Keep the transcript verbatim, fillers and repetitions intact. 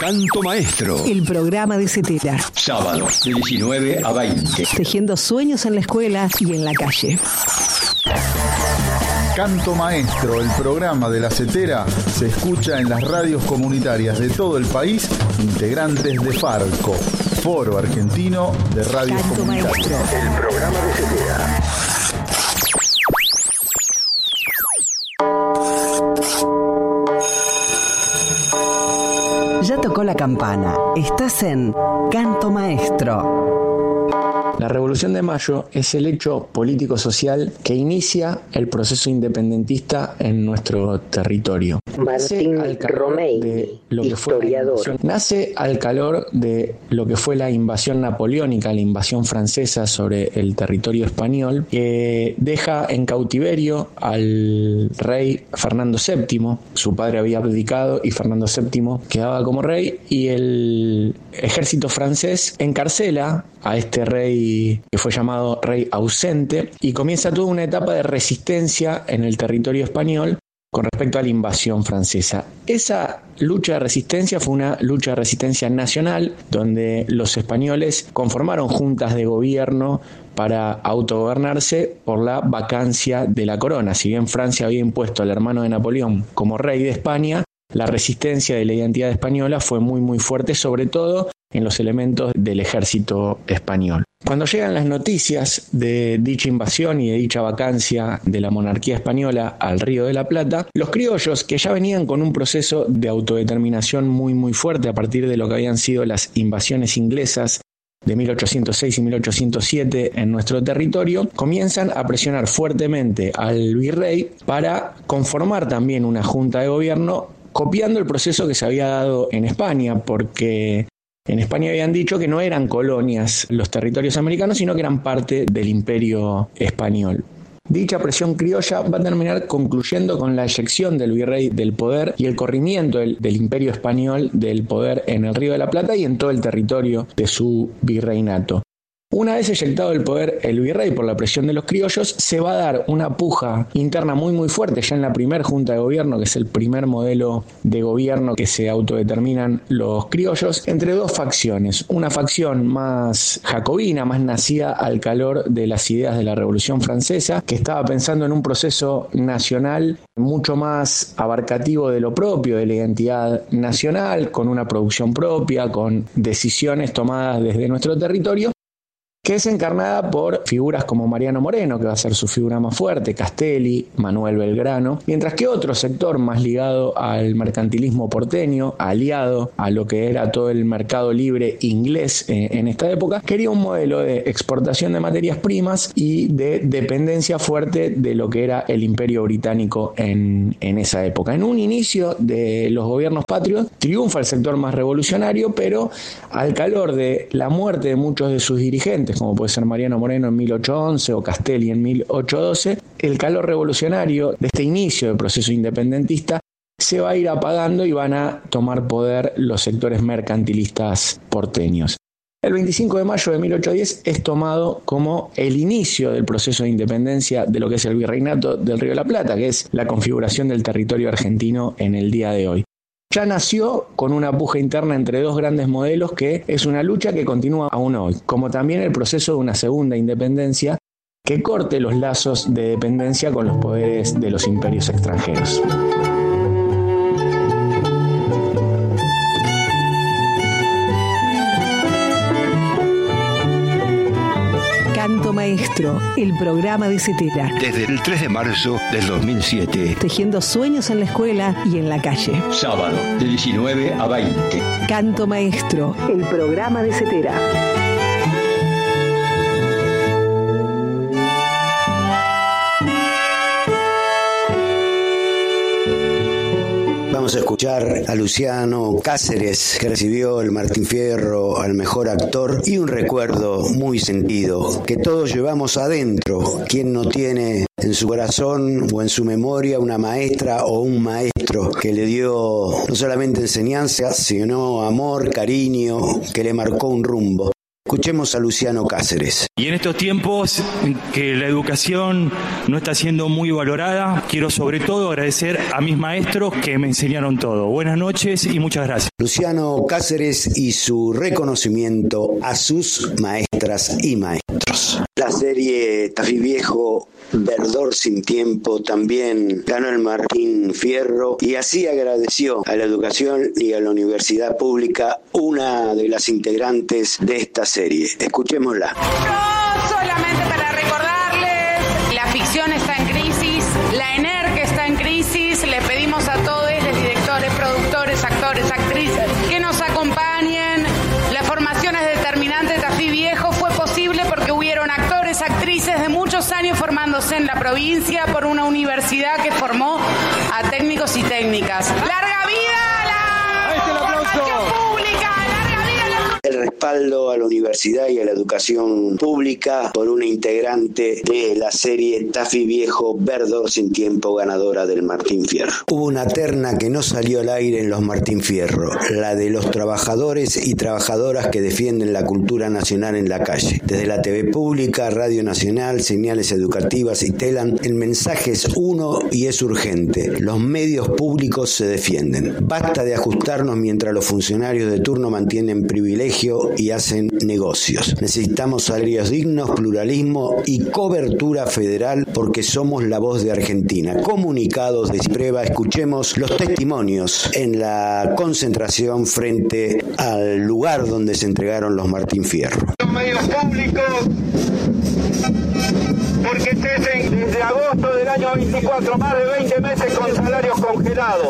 Canto Maestro. El programa de Cetera. Sábado, de diecinueve a veinte. Tejiendo sueños en la escuela y en la calle. Canto Maestro, el programa de la Cetera, se escucha en las radios comunitarias de todo el país, integrantes de Farco, Foro Argentino de Radios Canto Comunitarias. Maestro. El programa de Cetera. Ya tocó la campana. Estás en Canto Maestro. La Revolución de Mayo es el hecho político-social que inicia el proceso independentista en nuestro territorio. Martín Romeini, historiador. Nace al calor de lo que fue la invasión napoleónica, la invasión francesa sobre el territorio español, que deja en cautiverio al rey Fernando séptimo. Su padre había abdicado y Fernando séptimo quedaba como rey, y el ejército francés encarcela a este rey que fue llamado rey ausente, y comienza toda una etapa de resistencia en el territorio español con respecto a la invasión francesa. Esa lucha de resistencia fue una lucha de resistencia nacional, donde los españoles conformaron juntas de gobierno para autogobernarse por la vacancia de la corona. Si bien Francia había impuesto al hermano de Napoleón como rey de España, la resistencia de la identidad española fue muy muy fuerte, sobre todo en los elementos del ejército español. Cuando llegan las noticias de dicha invasión y de dicha vacancia de la monarquía española al Río de la Plata, los criollos, que ya venían con un proceso de autodeterminación muy muy fuerte a partir de lo que habían sido las invasiones inglesas de mil ochocientos seis y mil ochocientos siete en nuestro territorio, comienzan a presionar fuertemente al virrey para conformar también una junta de gobierno, copiando el proceso que se había dado en España, porque en España habían dicho que no eran colonias los territorios americanos, sino que eran parte del imperio español. Dicha presión criolla va a terminar concluyendo con la eyección del virrey del poder y el corrimiento del, del imperio español del poder en el Río de la Plata y en todo el territorio de su virreinato. Una vez eyectado el poder el virrey por la presión de los criollos, se va a dar una puja interna muy muy fuerte ya en la primer junta de gobierno, que es el primer modelo de gobierno que se autodeterminan los criollos, entre dos facciones. Una facción más jacobina, más nacida al calor de las ideas de la Revolución Francesa, que estaba pensando en un proceso nacional mucho más abarcativo de lo propio, de la identidad nacional, con una producción propia, con decisiones tomadas desde nuestro territorio, que es encarnada por figuras como Mariano Moreno, que va a ser su figura más fuerte, Castelli, Manuel Belgrano, mientras que otro sector más ligado al mercantilismo porteño, aliado a lo que era todo el mercado libre inglés eh, en esta época, quería un modelo de exportación de materias primas y de dependencia fuerte de lo que era el imperio británico en, en esa época. En un inicio de los gobiernos patrios triunfa el sector más revolucionario, pero al calor de la muerte de muchos de sus dirigentes, como puede ser Mariano Moreno en mil ochocientos once o Castelli en mil ochocientos doce, el calor revolucionario de este inicio del proceso independentista se va a ir apagando y van a tomar poder los sectores mercantilistas porteños. El veinticinco de mayo de mil ochocientos diez es tomado como el inicio del proceso de independencia de lo que es el virreinato del Río de la Plata, que es la configuración del territorio argentino en el día de hoy. Ya nació con una puja interna entre dos grandes modelos, que es una lucha que continúa aún hoy, como también el proceso de una segunda independencia que corte los lazos de dependencia con los poderes de los imperios extranjeros. Canto Maestro, el programa de Cetera. Desde el tres de marzo del dos mil siete. Tejiendo sueños en la escuela y en la calle. Sábado, de diecinueve a veinte. Canto Maestro, el programa de Cetera. Vamos a escuchar a Luciano Cáceres, que recibió el Martín Fierro al mejor actor, y un recuerdo muy sentido que todos llevamos adentro. ¿Quién no tiene en su corazón o en su memoria una maestra o un maestro que le dio no solamente enseñanza, sino amor, cariño, que le marcó un rumbo? Escuchemos a Luciano Cáceres. Y en estos tiempos en que la educación no está siendo muy valorada, quiero sobre todo agradecer a mis maestros que me enseñaron todo. Buenas noches y muchas gracias. Luciano Cáceres y su reconocimiento a sus maestras y maestros. La serie Tafí Viejo, Verdor sin Tiempo, también ganó el Martín Fierro y así agradeció a la educación y a la universidad pública, una de las integrantes de esta serie. Escuchémosla. No solamente para recordarles, la ficción está en crisis, la ENERC está en crisis, le pedimos a todos los directores, productores, actores, actrices, que nos acompañen. La formación es determinante. Tafí Viejo fue posible porque hubieron actores, actrices de muchos años formándose en la provincia por una universidad que formó a técnicos y técnicas. ¡Larga vida la formación pública! ¡Larga vida la... El respaldo a la universidad y a la educación pública por una integrante de la serie Tafí Viejo, Verdor sin Tiempo, ganadora del Martín Fierro. Hubo una terna que no salió al aire en los Martín Fierro, la de los trabajadores y trabajadoras que defienden la cultura nacional en la calle. Desde la T V pública, Radio Nacional, Señales Educativas y Telam, el mensaje es uno y es urgente. Los medios públicos se defienden. Basta de ajustarnos mientras los funcionarios de turno mantienen privilegios y hacen negocios. Necesitamos salarios dignos, pluralismo y cobertura federal porque somos la voz de Argentina. Comunicados de prueba, escuchemos los testimonios en la concentración frente al lugar donde se entregaron los Martín Fierro. Los medios públicos, porque cesen desde agosto del año veinticuatro, más de veinte meses con salarios congelados.